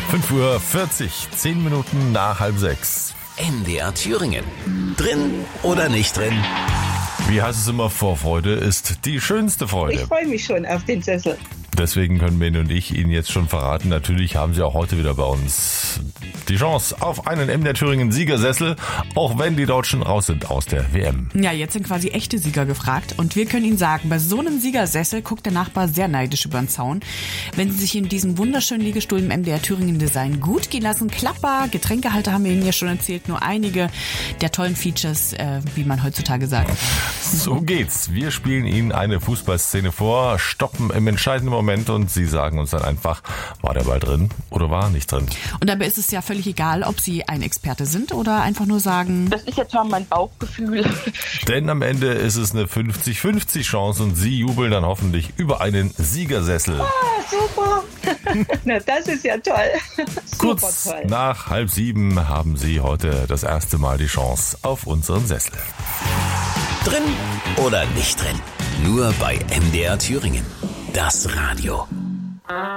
5:40 Uhr, 10 Minuten nach 5:30. MDR Thüringen. Drin oder nicht drin? Wie heißt es immer, Vorfreude ist die schönste Freude. Ich freue mich schon auf den Sessel. Deswegen können Bene und ich Ihnen jetzt schon verraten, natürlich haben Sie auch heute wieder bei uns die Chance auf einen MDR Thüringen Siegersessel, auch wenn die Deutschen raus sind aus der WM. Ja, jetzt sind quasi echte Sieger gefragt und wir können Ihnen sagen, bei so einem Siegersessel guckt der Nachbar sehr neidisch über den Zaun. Wenn Sie sich in diesem wunderschönen Liegestuhl im MDR Thüringen Design gut gehen lassen, Klapper, Getränkehalter haben wir Ihnen ja schon erzählt, nur einige der tollen Features, wie man heutzutage sagt. So geht's. Wir spielen Ihnen eine Fußballszene vor, stoppen im entscheidenden Moment und Sie sagen uns dann einfach, war der Ball drin oder war er nicht drin? Und dabei ist es ja völlig egal, ob Sie ein Experte sind oder einfach nur sagen... Das ist jetzt mal mein Bauchgefühl. Denn am Ende ist es eine 50-50 Chance und Sie jubeln dann hoffentlich über einen Siegersessel. Ah, super. Na, das ist ja toll. Kurz Super toll. nach 6:30 haben Sie heute das erste Mal die Chance auf unseren Sessel. Drin oder nicht drin? Nur bei MDR Thüringen. Das Radio.